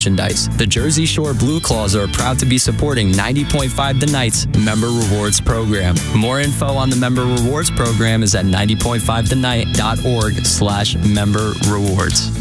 merchandise. The Jersey Shore Blue Claws are proud to be supporting 90.5 The Night's Member Rewards Program. More info on the Member Rewards Program is at 90.5thenight.org/member rewards.